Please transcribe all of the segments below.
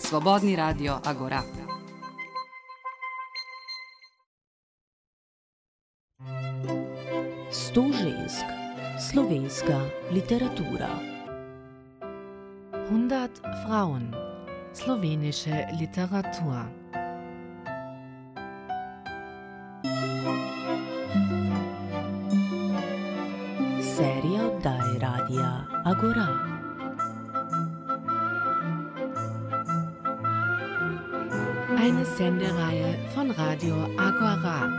Svobodni radio Agora. Sto žensk, slovenska literatura. 100 Frauen, slowenische Literatur. Serija oddaj Radia Agora. Eine Sendereihe von Radio Agora.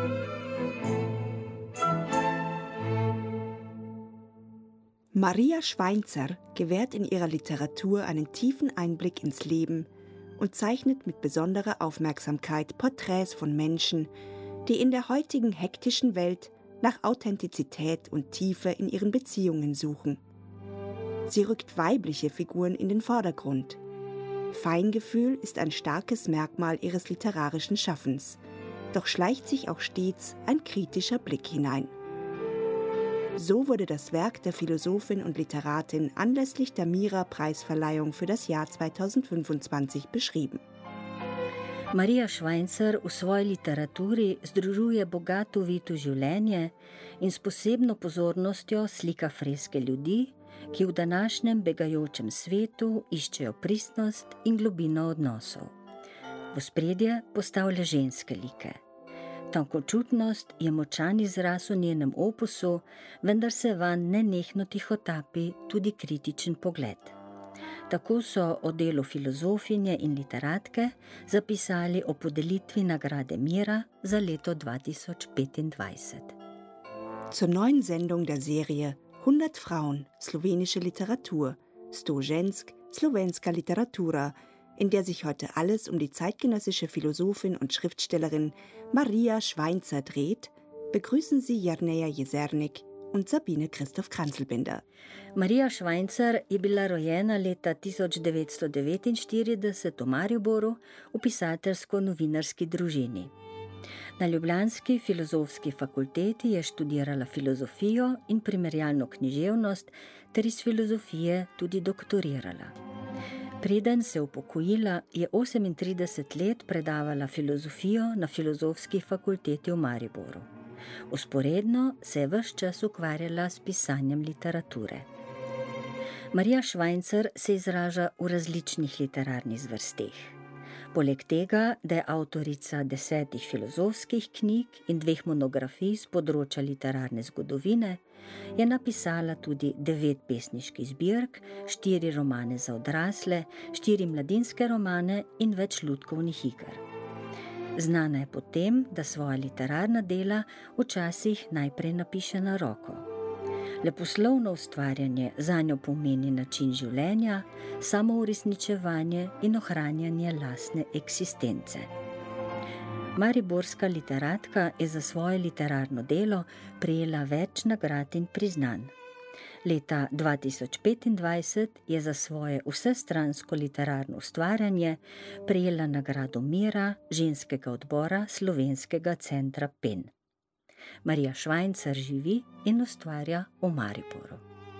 Maria Schweizer gewährt in ihrer Literatur einen tiefen Einblick ins Leben und zeichnet mit besonderer Aufmerksamkeit Porträts von Menschen, die in der heutigen hektischen Welt nach Authentizität und Tiefe in ihren Beziehungen suchen. Sie rückt weibliche Figuren in den Vordergrund. Feingefühl ist ein starkes Merkmal ihres literarischen Schaffens, doch schleicht sich auch stets ein kritischer Blick hinein. So wurde das Werk der Philosophin und Literatin anlässlich der Mira-Preisverleihung für das Jahr 2025 beschrieben. Maria Schweizer v svoji literaturi združuje bogato vito življenje in s posebno pozornostjo slika freske ljudi, ki v današnjem begajočem svetu iščejo pristnost in globino odnosov. V ospredje postavlja ženske like. Tankočutnost je močan izraz v njenem opusu, vendar se vanj nenehno tihotapi tudi kritičen pogled. Tako so o delu filozofinje in literatke zapisali o podelitvi nagrade Mira za leto 2025. Zur neuen Sendung der Serie 100 Frauen, slowenische Literatur, Sto žensk, slovenska literatura, in der sich heute alles um die zeitgenössische Philosophin und Schriftstellerin Maria Schweizer dreht, begrüßen sie Jerneja Jezernik und Sabine Christoph Kranzelbinder. Maria Schweizer je bila rojena leta 1949 v Mariboru v pisateljsko-novinarski družini. Na ljubljanski filozofski fakulteti je študirala filozofijo in primerjalno književnost ter iz filozofije tudi doktorirala. Preden se upokojila, je 38 let predavala filozofijo na Filozofski fakulteti v Mariboru. Vzporedno se je ves čas ukvarjala s pisanjem literature. Maria Schweizer se izraža v različnih literarnih zvrsteh. Poleg tega, da je avtorica 10 filozofskih knjig in 2 monografij z področja literarne zgodovine, je napisala tudi 9 pesniških zbirk, 4 romane za odrasle, 4 mladinske romane in več lutkovnih iger. Znana je po tem, da svoja literarna dela včasih najprej napiše na roko. Leposlovno ustvarjanje zanjo pomeni način življenja, samouresničevanje in ohranjanje lastne eksistence. Mariborska literatka je za svoje literarno delo prejela več nagrad in priznanj. Leta 2025 je za svoje vsestransko literarno ustvarjanje prejela nagrado Mira ženskega odbora Slovenskega centra PEN. Maria Schweizer živi in ustvarja v Mariboru.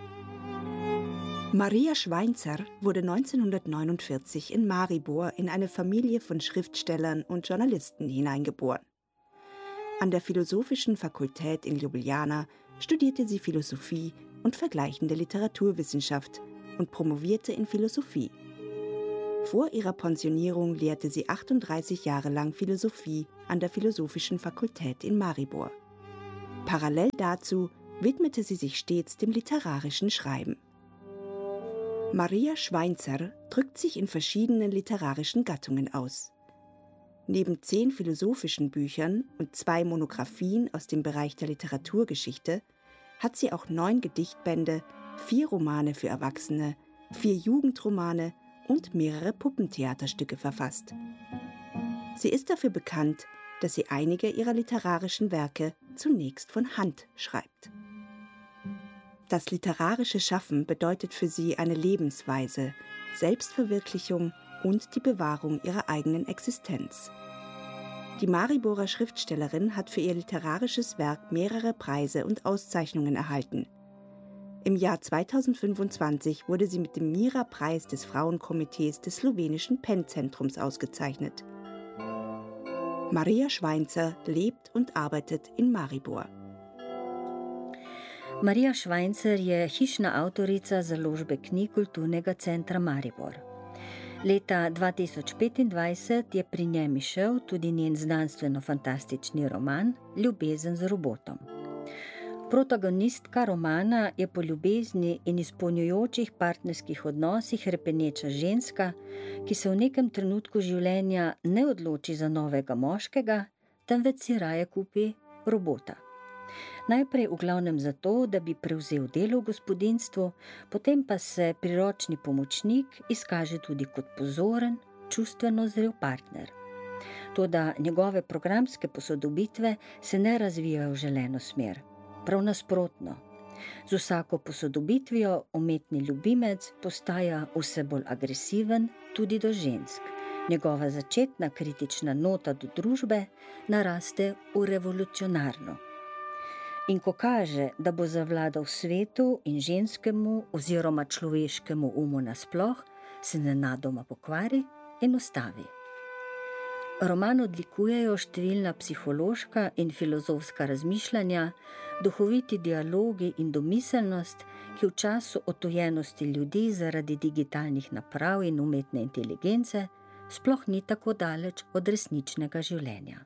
Maria Schweizer wurde 1949 in Maribor in eine Familie von Schriftstellern und Journalisten hineingeboren. An der Philosophischen Fakultät in Ljubljana studierte sie Philosophie und vergleichende Literaturwissenschaft und promovierte in Philosophie. Vor ihrer Pensionierung lehrte sie 38 Jahre lang Philosophie an der Philosophischen Fakultät in Maribor. Parallel dazu widmete sie sich stets dem literarischen Schreiben. Maria Schweizer drückt sich in verschiedenen literarischen Gattungen aus. Neben 10 philosophischen Büchern und 2 Monographien aus dem Bereich der Literaturgeschichte hat sie auch 9 Gedichtbände, 4 Romane für Erwachsene, 4 Jugendromane und mehrere Puppentheaterstücke verfasst. Sie ist dafür bekannt, dass sie einige ihrer literarischen Werke zunächst von Hand schreibt. Das literarische Schaffen bedeutet für sie eine Lebensweise, Selbstverwirklichung und die Bewahrung ihrer eigenen Existenz. Die Mariborer Schriftstellerin hat für ihr literarisches Werk mehrere Preise und Auszeichnungen erhalten. Im Jahr 2025 wurde sie mit dem Mira-Preis des Frauenkomitees des slowenischen PEN-Zentrums ausgezeichnet. Maria Schweinzer lebt und arbeitet in Maribor. Maria Schweincer je hišna avtorica založbe knjig Kulturnega centra Maribor. Leta 2025 je pri njej izšel tudi njen znanstveno-fantastični roman Ljubezen z robotom. Protagonistka romana je po ljubezni in izpolnjujočih partnerskih odnosih hrepeneča ženska, ki se v nekem trenutku življenja ne odloči za novega moškega, temveč si raje kupi robota. Najprej v glavnem zato, da bi prevzel delo v gospodinjstvu, potem pa se priročni pomočnik izkaže tudi kot pozoren, čustveno zrel partner. Toda njegove programske posodobitve se ne razvijajo v želeno smer. Prav nasprotno. Z vsako posodobitvijo umetni ljubimec postaja vse bolj agresiven tudi do žensk. Njegova začetna kritična nota do družbe naraste v revolucionarno. In ko kaže, da bo zavladal svetu in ženskemu oziroma človeškemu umu nasploh, se nenadoma pokvari in ustavi. Roman odlikujejo številna psihološka in filozofska razmišljanja, duhoviti dialogi in domiselnost, ki v času odtujenosti ljudi zaradi digitalnih naprav in umetne inteligence sploh ni tako daleč od resničnega življenja.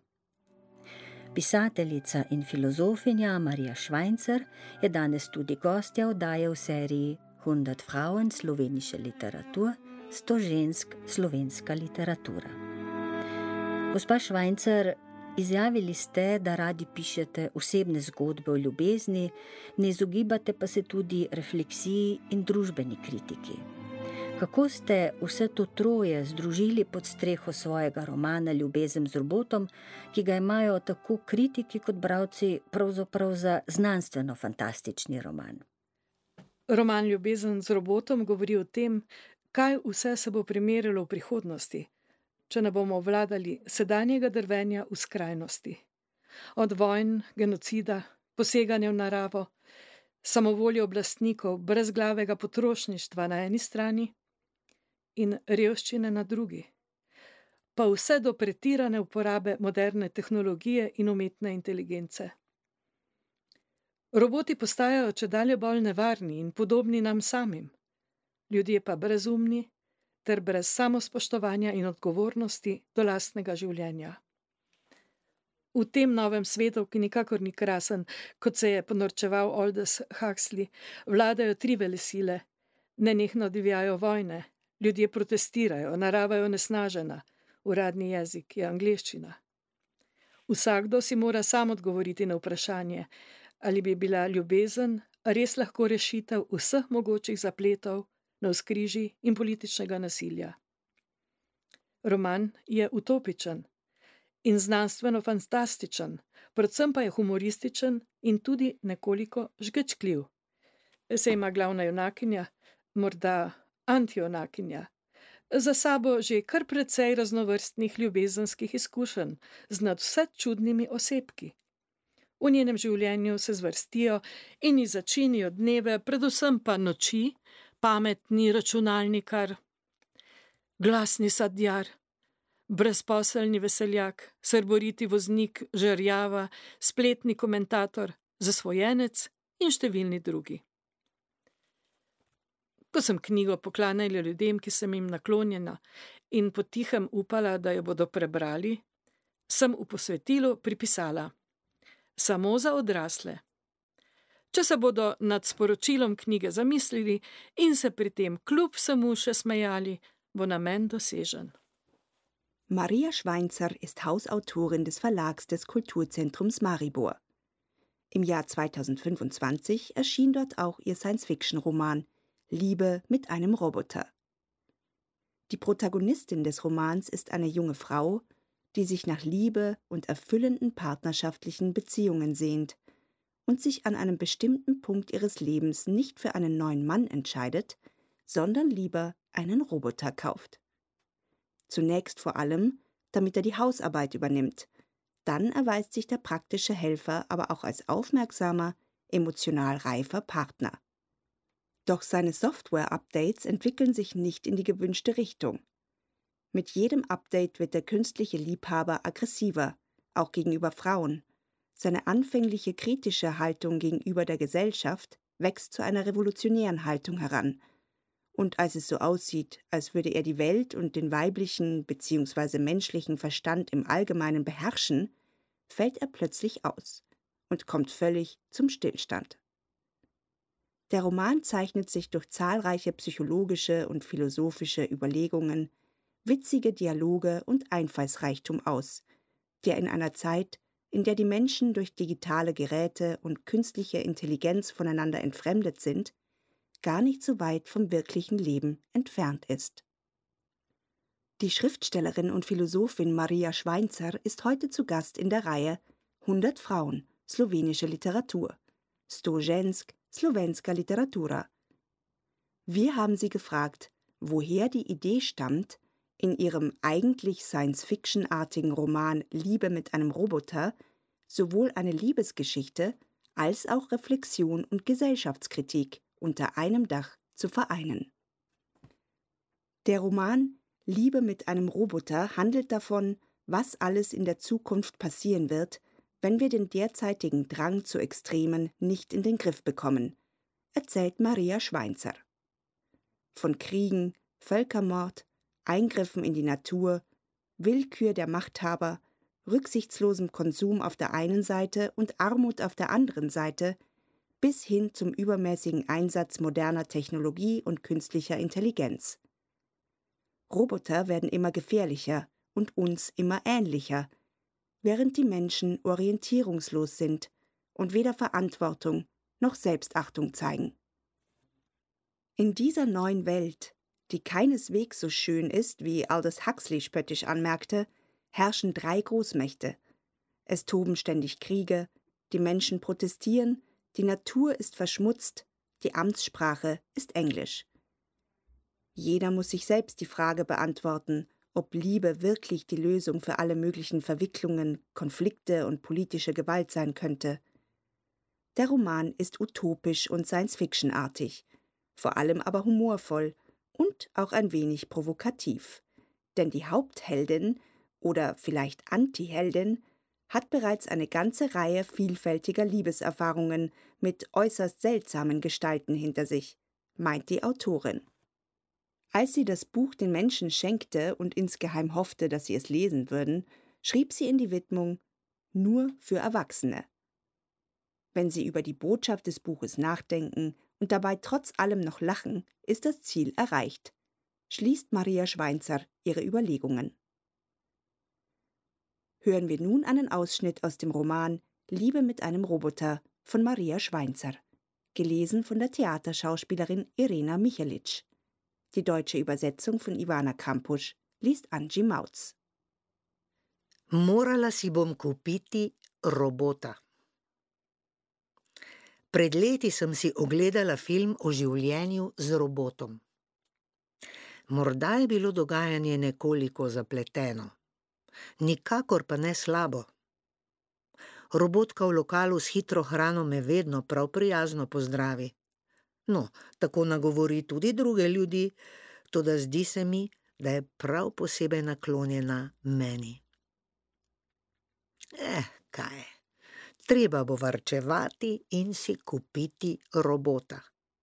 Pisateljica in filozofinja Maria Schweincer je danes tudi gostja oddaje v seriji 100 Frauen slovenische Literatur, 100 žensk slovenska literatura. Gospa Schweincer, izjavili ste, da radi pišete osebne zgodbe o ljubezni, ne izogibate pa se tudi refleksiji in družbeni kritiki. Kako ste vse to troje združili pod streho svojega romana Ljubezen z robotom, ki ga imajo tako kritiki kot bralci pravzaprav za znanstveno-fantastični roman? Roman Ljubezen z robotom govori o tem, kaj vse se bo primerjalo v prihodnosti, če ne bomo obvladali sedanjega drvenja v skrajnosti. Od vojn, genocida, poseganja v naravo, samovolje oblastnikov, brezglavega potrošništva na eni strani in revščine na drugi, pa vse do pretirane uporabe moderne tehnologije in umetne inteligence. Roboti postajajo čedalje bolj nevarni in podobni nam samim, ljudje pa brezumni ter brez samospoštovanja in odgovornosti do lastnega življenja. V tem novem svetu, ki nikakor ni krasen, kot se je ponorčeval Aldous Huxley, vladajo 3 velesile, nenehno divjajo vojne, ljudje protestirajo, narava je onesnažena, uradni jezik je angleščina. Vsakdo si mora sam odgovoriti na vprašanje, ali bi bila ljubezen res lahko rešitev vseh mogočih zapletov, navzkrižij in političnega nasilja. Roman je utopičen in znanstveno-fantastičen, predvsem pa je humorističen in tudi nekoliko žgečkljiv. Se ima glavna junakinja, morda antijunakinja, za sabo že kar precej raznovrstnih ljubezenskih izkušenj z nadvse čudnimi osebki. V njenem življenju se zvrstijo in ji začinijo dneve, predvsem pa noči, pametni računalnikar, glasni sadjar, brezposelni veseljak, srboriti voznik, žerjava, spletni komentator, zasvojenec in številni drugi. Ko sem knjigo poklanjala ljudem, ki sem jim naklonjena in potihem upala, da jo bodo prebrali, sem v posvetilu pripisala: samo za odrasle. Če se bodo nad sporočilom knjige zamislili in se pri tem kljub vsemu še smejali, bo namen dosežen. Maria Schweincer ist Hausautorin des Verlags des Kulturzentrums Maribor. Im Jahr 2025 erschien dort auch ihr Science-Fiction-Roman Liebe mit einem Roboter. Die Protagonistin des Romans ist eine junge Frau, die sich nach Liebe und erfüllenden partnerschaftlichen Beziehungen sehnt und sich an einem bestimmten Punkt ihres Lebens nicht für einen neuen Mann entscheidet, sondern lieber einen Roboter kauft. Zunächst vor allem, damit er die Hausarbeit übernimmt. Dann erweist sich der praktische Helfer aber auch als aufmerksamer, emotional reifer Partner. Doch seine Software-Updates entwickeln sich nicht in die gewünschte Richtung. Mit jedem Update wird der künstliche Liebhaber aggressiver, auch gegenüber Frauen. Seine anfängliche kritische Haltung gegenüber der Gesellschaft wächst zu einer revolutionären Haltung heran. Und als es so aussieht, als würde er die Welt und den weiblichen bzw. menschlichen Verstand im Allgemeinen beherrschen, fällt er plötzlich aus und kommt völlig zum Stillstand. Der Roman zeichnet sich durch zahlreiche psychologische und philosophische Überlegungen, witzige Dialoge und Einfallsreichtum aus, der in einer Zeit, in der die Menschen durch digitale Geräte und künstliche Intelligenz voneinander entfremdet sind, gar nicht so weit vom wirklichen Leben entfernt ist. Die Schriftstellerin und Philosophin Maria Schweinzer ist heute zu Gast in der Reihe 100 Frauen, slowenische Literatur, 100 žensk, slovenska literatura. Wir haben sie gefragt, woher die Idee stammt, in ihrem eigentlich Science-Fiction-artigen Roman Liebe mit einem Roboter sowohl eine Liebesgeschichte als auch Reflexion und Gesellschaftskritik unter einem Dach zu vereinen. Der Roman Liebe mit einem Roboter handelt davon, was alles in der Zukunft passieren wird, wenn wir den derzeitigen Drang zu Extremen nicht in den Griff bekommen, erzählt Maria Schweinzer. Von Kriegen, Völkermord, Eingriffen in die Natur, Willkür der Machthaber, rücksichtslosem Konsum auf der einen Seite und Armut auf der anderen Seite, bis hin zum übermäßigen Einsatz moderner Technologie und künstlicher Intelligenz. Roboter werden immer gefährlicher und uns immer ähnlicher, während die Menschen orientierungslos sind und weder Verantwortung noch Selbstachtung zeigen. In dieser neuen Welt, die keineswegs so schön ist, wie Aldous Huxley spöttisch anmerkte, herrschen 3 Großmächte. Es toben ständig Kriege, die Menschen protestieren, die Natur ist verschmutzt, die Amtssprache ist Englisch. Jeder muss sich selbst die Frage beantworten, ob Liebe wirklich die Lösung für alle möglichen Verwicklungen, Konflikte und politische Gewalt sein könnte. Der Roman ist utopisch und Science-Fiction-artig, vor allem aber humorvoll und auch ein wenig provokativ. Denn die Hauptheldin oder vielleicht Antiheldin hat bereits eine ganze Reihe vielfältiger Liebeserfahrungen mit äußerst seltsamen Gestalten hinter sich, meint die Autorin. Als sie das Buch den Menschen schenkte und insgeheim hoffte, dass sie es lesen würden, schrieb sie in die Widmung »Nur für Erwachsene«. Wenn Sie über die Botschaft des Buches nachdenken und dabei trotz allem noch lachen, ist das Ziel erreicht, schließt Maria Schweinzer ihre Überlegungen. Hören wir nun einen Ausschnitt aus dem Roman Liebe mit einem Roboter von Maria Schweinzer, gelesen von der Theaterschauspielerin Irena Michelic. Die deutsche Übersetzung von Ivana Kampusch liest Angie Mautz. Morala si bom kupiti robota. Pred leti sem si ogledala film o življenju z robotom. Morda je bilo dogajanje nekoliko zapleteno, nikakor pa ne slabo. Robotka v lokalu s hitro hrano me vedno prav prijazno pozdravi. No, tako nagovori tudi druge ljudi, toda zdi se mi, da je prav posebej naklonjena meni. Kaj? Treba bo varčevati in si kupiti robota.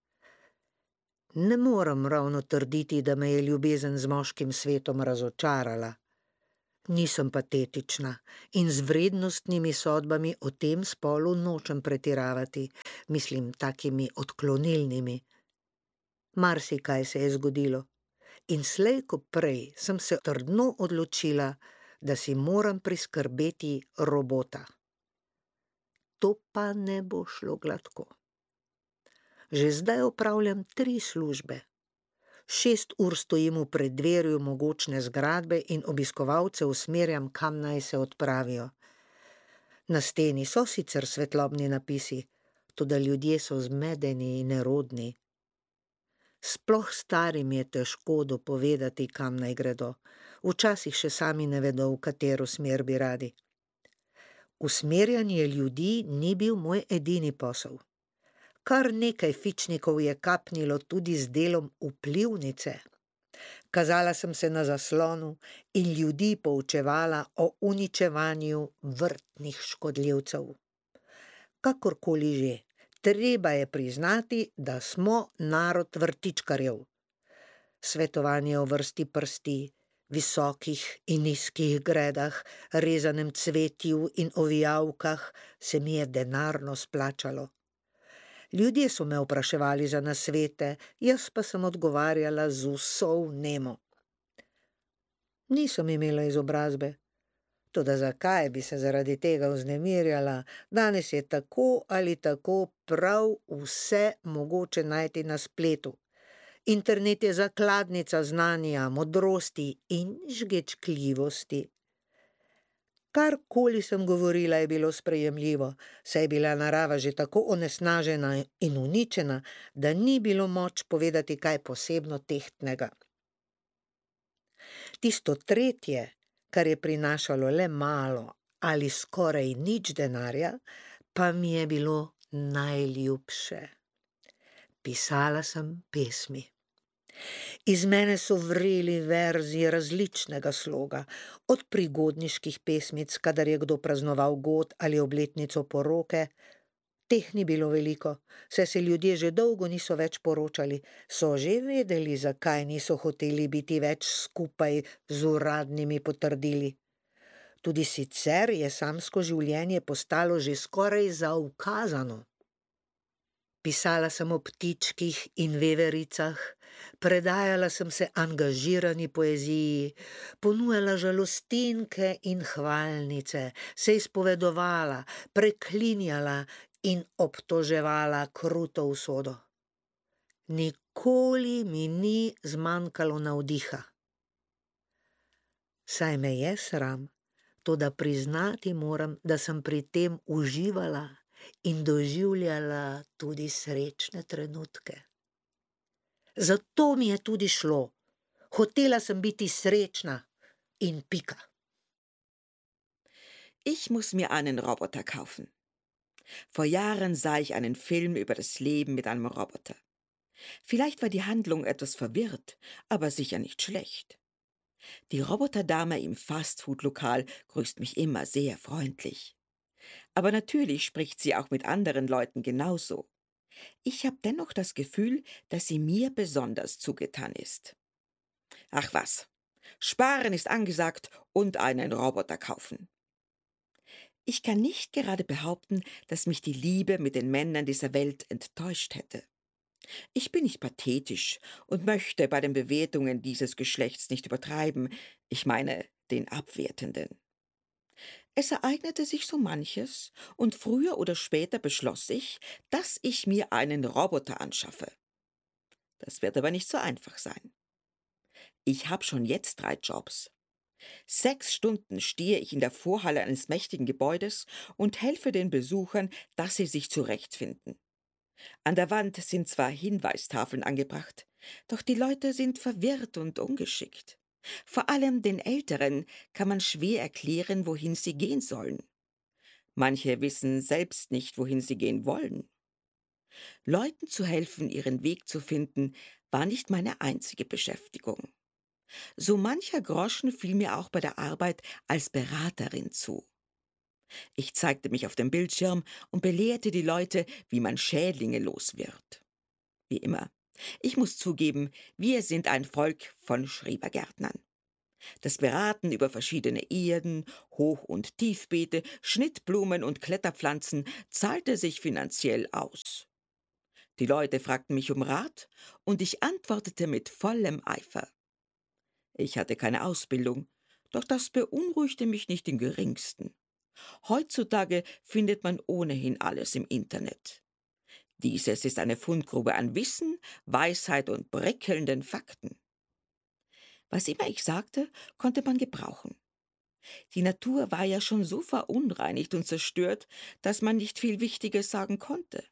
Ne moram ravno trditi, da me je ljubezen z moškim svetom razočarala. Nisem patetična in z vrednostnimi sodbami o tem spolu nočem pretiravati, mislim takimi odklonilnimi. Marsikaj se je zgodilo in slej ko prej sem se trdno odločila, da si moram priskrbeti robota. To pa ne bo šlo gladko. Že zdaj opravljam 3 službe. 6 ur stojim v preddverju mogočne zgradbe in obiskovalce usmerjam, kam naj se odpravijo. Na steni so sicer svetlobni napisi, toda ljudje so zmedeni in nerodni. Sploh starim je težko dopovedati, kam naj gredo. Včasih še sami ne vedo, v katero smer bi radi. Usmerjanje ljudi ni bil moj edini posel. Kar nekaj fičnikov je kapnilo tudi z delom vplivnice. Kazala sem se na zaslonu in ljudi poučevala o uničevanju vrtnih škodljivcev. Kakorkoli že, treba je priznati, da smo narod vrtičkarjev. Svetovanje o vrsti prsti, visokih in nizkih gredah, rezanem cvetju in ovijavkah se mi je denarno splačalo. Ljudje so me vpraševali za nasvete, jaz pa sem odgovarjala z vso vnemo. Nisem imela izobrazbe. Toda zakaj bi se zaradi tega vznemirjala? Danes je tako ali tako prav vse mogoče najti na spletu. Internet je zakladnica znanja, modrosti in žgečkljivosti. Karkoli sem govorila, je bilo sprejemljivo, saj je bila narava že tako onesnažena in uničena, da ni bilo moč povedati kaj posebno tehtnega. Tisto tretje, kar je prinašalo le malo ali skoraj nič denarja, pa mi je bilo najljubše. Pisala sem pesmi. Iz mene so vreli verzi različnega sloga, od prigodniških pesmic, kadar je kdo praznoval god ali obletnico poroke. Teh ni bilo veliko, saj se ljudje že dolgo niso več poročali, so že vedeli, zakaj niso hoteli biti več skupaj z uradnimi potrdili. Tudi sicer je samsko življenje postalo že skoraj zaukazano. Pisala sem o ptičkih in vevericah, predajala sem se angažirani poeziji, ponujala žalostinke in hvalnice, se izpovedovala, preklinjala in obtoževala kruto usodo. Nikoli mi ni zmanjkalo navdiha. Saj me je sram, toda priznati moram, da sem pri tem uživala in doživljala tudi srečne trenutke. Zato mi je tudi šlo. Hotela sem biti srečna in pika. Ich muss mir einen Roboter kaufen. Vor Jahren sah ich einen Film über das Leben mit einem Roboter. Vielleicht war die Handlung etwas verwirrt, aber sicher nicht schlecht. Die Roboterdame im Fastfood-Lokal grüßt mich immer sehr freundlich. Aber natürlich spricht sie auch mit anderen Leuten genauso. Ich habe dennoch das Gefühl, dass sie mir besonders zugetan ist. Ach was, sparen ist angesagt und einen Roboter kaufen. Ich kann nicht gerade behaupten, dass mich die Liebe mit den Männern dieser Welt enttäuscht hätte. Ich bin nicht pathetisch und möchte bei den Bewertungen dieses Geschlechts nicht übertreiben, ich meine den abwertenden. Es ereignete sich so manches, und früher oder später beschloss ich, dass ich mir einen Roboter anschaffe. Das wird aber nicht so einfach sein. Ich habe schon jetzt 3 Jobs. 6 Stunden stehe ich in der Vorhalle eines mächtigen Gebäudes und helfe den Besuchern, dass sie sich zurechtfinden. An der Wand sind zwar Hinweistafeln angebracht, doch die Leute sind verwirrt und ungeschickt. Vor allem den Älteren kann man schwer erklären, wohin sie gehen sollen. Manche wissen selbst nicht, wohin sie gehen wollen. Leuten zu helfen, ihren Weg zu finden, war nicht meine einzige Beschäftigung. So mancher Groschen fiel mir auch bei der Arbeit als Beraterin zu. Ich zeigte mich auf dem Bildschirm und belehrte die Leute, wie man Schädlinge los wird. Wie immer. Ich muss zugeben, wir sind ein Volk von Schrebergärtnern. Das Beraten über verschiedene Erden, Hoch- und Tiefbeete, Schnittblumen und Kletterpflanzen zahlte sich finanziell aus. Die Leute fragten mich um Rat und ich antwortete mit vollem Eifer. Ich hatte keine Ausbildung, doch das beunruhigte mich nicht im geringsten. Heutzutage findet man ohnehin alles im Internet. Dieses ist eine Fundgrube an Wissen, Weisheit und prickelnden Fakten. Was immer ich sagte, konnte man gebrauchen. Die Natur war ja schon so verunreinigt und zerstört, dass man nicht viel Wichtiges sagen konnte.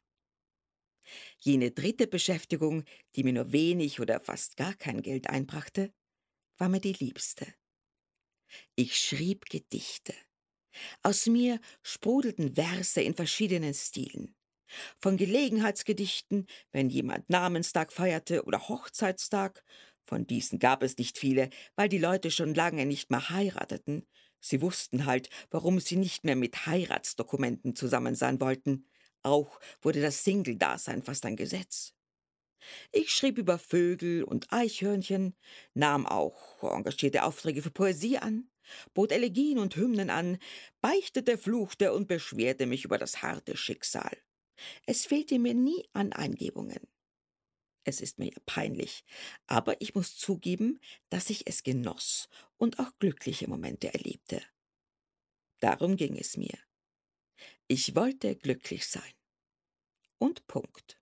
Jene 3. Beschäftigung, die mir nur wenig oder fast gar kein Geld einbrachte, war mir die liebste. Ich schrieb Gedichte. Aus mir sprudelten Verse in verschiedenen Stilen. von Gelegenheitsgedichten, wenn jemand Namenstag feierte oder Hochzeitstag. Von diesen gab es nicht viele, weil die Leute schon lange nicht mehr heirateten. Sie wussten halt, warum sie nicht mehr mit Heiratsdokumenten zusammen sein wollten. Auch wurde das Single-Dasein fast ein Gesetz. Ich schrieb über Vögel und Eichhörnchen, nahm auch engagierte Aufträge für Poesie an, bot Elegien und Hymnen an, beichtete, fluchte und beschwerte mich über das harte Schicksal. Es fehlte mir nie an Eingebungen. Es ist mir ja peinlich, aber ich muss zugeben, dass ich es genoss und auch glückliche Momente erlebte. Darum ging es mir. Ich wollte glücklich sein. Und Punkt.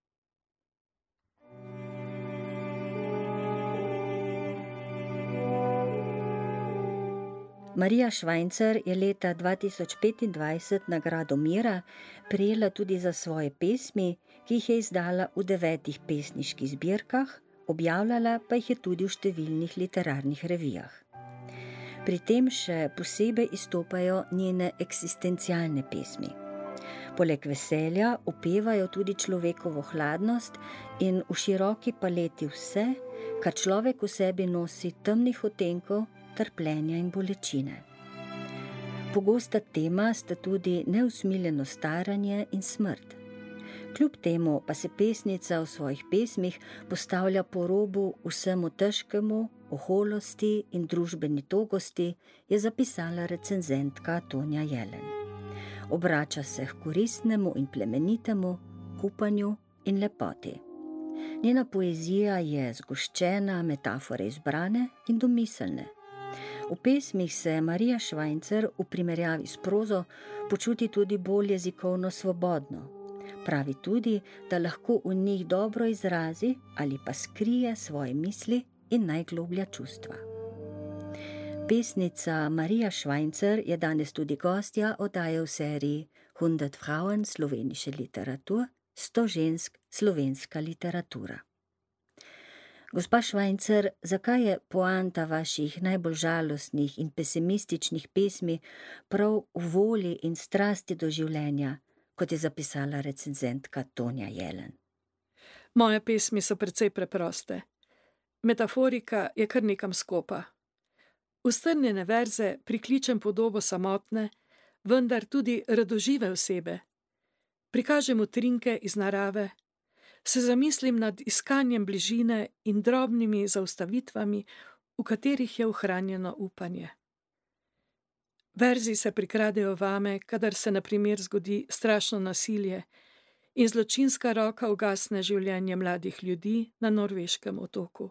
Marija Švajncer je leta 2025 nagrado Mira prejela tudi za svoje pesmi, ki jih je izdala v 9 pesniških zbirkah, objavljala pa jih je tudi v številnih literarnih revijah. Pri tem še posebej izstopajo njene eksistencialne pesmi. Poleg veselja opevajo tudi človekovo hladnost in v široki paleti vse, kar človek v sebi nosi temnih odtenkov, trpljenja in bolečine. Pogosta tema sta tudi neusmiljeno staranje in smrt. Kljub temu pa se pesnica v svojih pesmih postavlja po robu vsemu težkemu, oholosti in družbeni togosti, je zapisala recenzentka Tonja Jelen. Obrača se k koristnemu in plemenitemu, upanju in lepoti. Njena poezija je zgoščena, metafore izbrane in domiselne. V pesmih se Marija Švajncer v primerjavi s prozo počuti tudi bolj jezikovno svobodno. Pravi tudi, da lahko v njih dobro izrazi ali pa skrije svoje misli in najgloblja čustva. Pesnica Marija Švajncer je danes tudi gostja oddaje v seriji 100 Frauen slovenische Literatur, 100 žensk slovenska literatura. Gospa Švajncer, zakaj je poanta vaših najbolj žalostnih in pesimističnih pesmi prav v volji in strasti do življenja, kot je zapisala recenzentka Tonja Jelen? Moje pesmi so precej preproste. Metaforika je kar nekam skopa. V strnjene verze prikličem podobo samotne, vendar tudi radožive osebe. Prikažem utrinke iz narave, se zamislim nad iskanjem bližine in drobnimi zaustavitvami, v katerih je ohranjeno upanje. Verzi se prikradejo vame, kadar se na primer zgodi strašno nasilje in zločinska roka ugasne življenje mladih ljudi na norveškem otoku.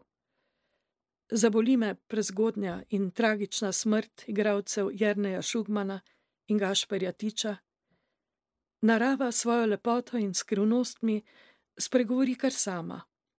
Zaboli me prezgodnja in tragična smrt igralcev Jerneja Šugmana in Gašperja Tiča. Narava svojo lepoto in skrivnostmi spregovori kar sama.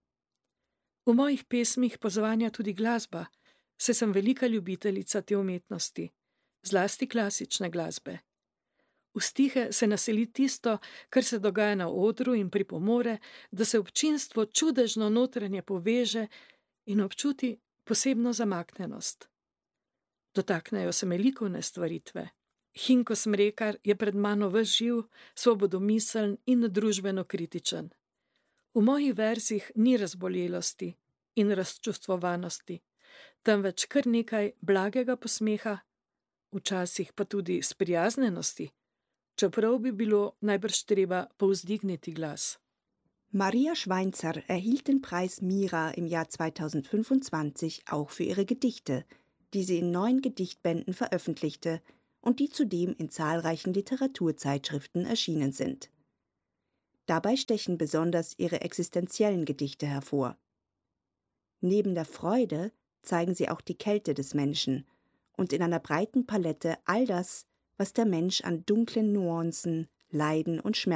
V mojih pesmih pozvanja tudi glasba, saj sem velika ljubiteljica te umetnosti, zlasti klasične glasbe. V stihe se naseli tisto, kar se dogaja na odru in pripomore, da se občinstvo čudežno notranje poveže in občuti posebno zamaknjenost. Dotaknejo se me likovne stvaritve. Hinko Smrekar je pred mano ves živ, svobodomiseln in družbeno kritičen. V mojih verzih ni razboljelosti in razčustvovanosti, temveč kar nekaj blagega posmeha, včasih pa tudi sprijaznjenosti, čeprav bi bilo najbrž treba povzdigniti glas. Marija Švajncer erhielt den Preis Mira im Jahr 2025 auch für ihre Gedichte, die sie in 9 Gedichtbänden veröffentlichte und die zudem in zahlreichen Literaturzeitschriften erschienen sind. Dabei stechen besonders ihre existenziellen Gedichte hervor. Neben der Freude zeigen sie auch die Kälte des Menschen und in einer breiten Palette all das, was der Mensch an dunklen Nuancen, Leiden und Schmerzen